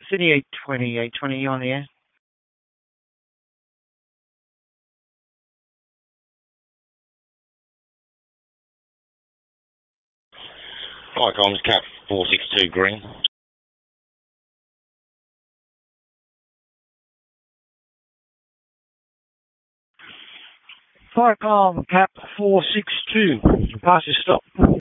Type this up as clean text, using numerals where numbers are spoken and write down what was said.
City 820 on the air. Hi, comms, Cap 462 Green. Fire Cap 462. Pass your stop.